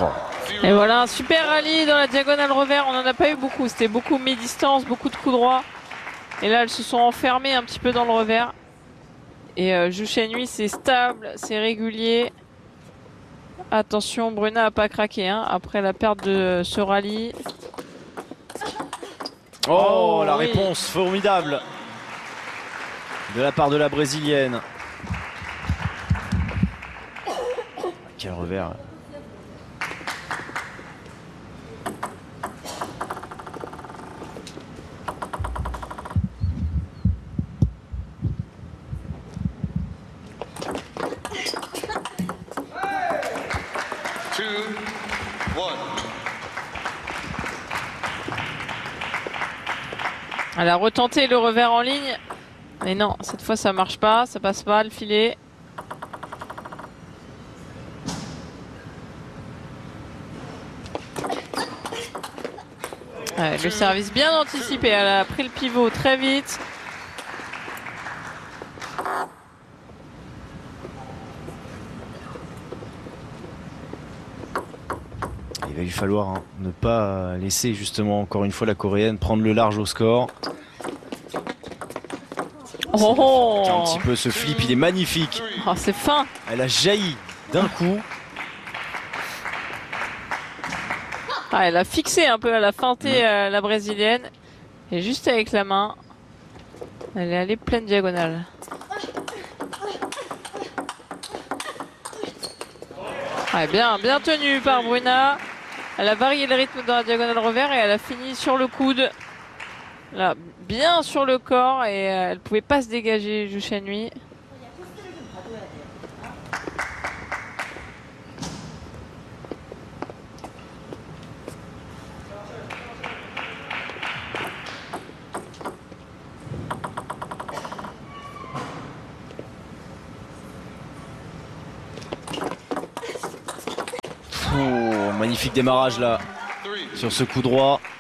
Et voilà, un super rallye dans la diagonale revers. On n'en a pas eu beaucoup. C'était beaucoup mi-distance, beaucoup de coups droits. Et là, elles se sont enfermées un petit peu dans le revers. Et Zhu Shenhui, c'est stable, c'est régulier. Attention, Bruna n'a pas craqué hein, après la perte de ce rallye. Oh, la oui. réponse formidable de la part de la brésilienne. Quel revers. Elle a retenté le revers en ligne. Mais non, cette fois ça marche pas, ça passe pas le filet. Ouais, le service bien anticipé, elle a pris le pivot très vite. Il va lui falloir hein, ne pas laisser justement encore une fois la coréenne prendre le large au score. Oh, un petit peu ce flip, il est magnifique. Oh, c'est fin. Elle a jailli d'un coup. Ah, elle a fixé un peu, elle a feinté la brésilienne. Et juste avec la main, elle est allée pleine diagonale. Ouais, bien tenue par Bruna. Elle a varié le rythme dans la diagonale revers et elle a fini sur le coude. Là, bien sur le corps et elle pouvait pas se dégager, Zhu Shenhui. Oh, magnifique démarrage là sur ce coup droit.